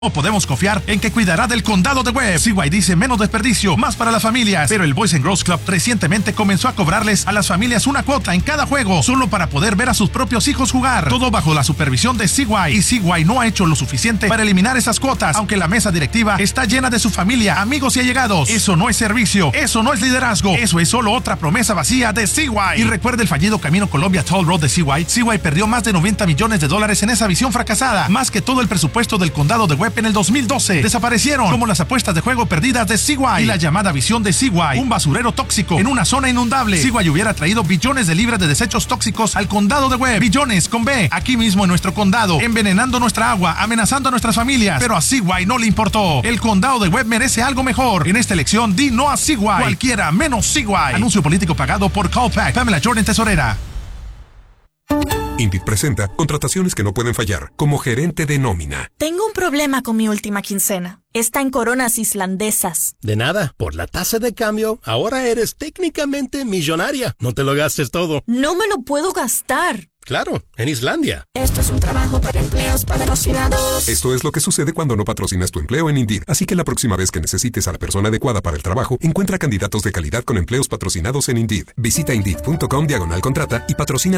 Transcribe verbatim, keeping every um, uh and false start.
O podemos confiar en que cuidará del condado de Webb. C Y dice menos desperdicio, más para las familias. Pero el Boys and Girls Club recientemente comenzó a cobrarles a las familias una cuota en cada juego, solo para poder ver a sus propios hijos jugar. Todo bajo la supervisión de C Y. Y C Y no ha hecho lo suficiente para eliminar esas cuotas, aunque la mesa directiva está llena de su familia, amigos y allegados. Eso no es servicio, eso no es liderazgo, eso es solo otra promesa vacía de C Y. Y recuerda el fallido Camino Colombia Toll Road de C Y. C Y perdió más de noventa millones de dólares en esa visión fracasada, más que todo el presupuesto del condado de Webb en el dos mil doce. Desaparecieron como las apuestas de juego perdidas de C Y y la llamada visión de C Y, un basurero tóxico en una zona inundable. C Y hubiera traído billones de libras de desechos tóxicos al condado de Webb, billones con B, aquí mismo en nuestro condado, envenenando nuestra agua, amenazando a nuestras familias, pero a C Y no le importó. El condado de Webb merece algo mejor. En esta elección di no a C Y, cualquiera menos C Y. Anuncio político pagado por Callpack. Pamela Jordan, tesorera. Indeed presenta contrataciones que no pueden fallar, como gerente de nómina. Tengo un problema con mi última quincena. Está en coronas islandesas. De nada, por la tasa de cambio, ahora eres técnicamente millonaria. No te lo gastes todo. No me lo puedo gastar. Claro, en Islandia. Esto es un trabajo para empleos patrocinados. Esto es lo que sucede cuando no patrocinas tu empleo en Indeed. Así que la próxima vez que necesites a la persona adecuada para el trabajo, encuentra candidatos de calidad con empleos patrocinados en Indeed. Visita Indeed punto com diagonal contrata y patrocina